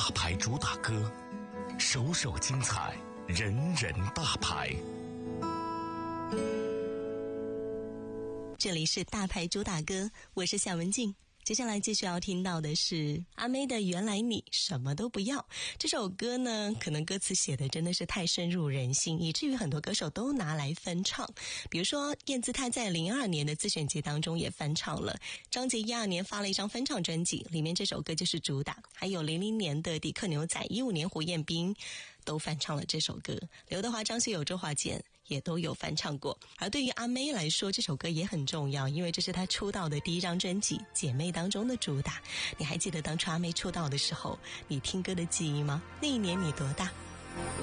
大牌主打歌，首首精彩，人人大牌。 这里是大牌主打歌，我是夏文静。接下来继续要听到的是阿妹的《原来你什么都不要》。这首歌呢，可能歌词写的真的是太深入人心，以至于很多歌手都拿来翻唱。比如说燕姿她在02年的自选集当中也翻唱了，张杰12年发了一张翻唱专辑，里面这首歌就是主打，还有00年的迪克牛仔，15年胡彦斌都翻唱了这首歌，刘德华、张学友、周华健也都有翻唱过。而对于阿妹来说，这首歌也很重要，因为这是她出道的第一张专辑《姐妹》当中的主打。你还记得当初阿妹出道的时候，你听歌的记忆吗？那一年你多大？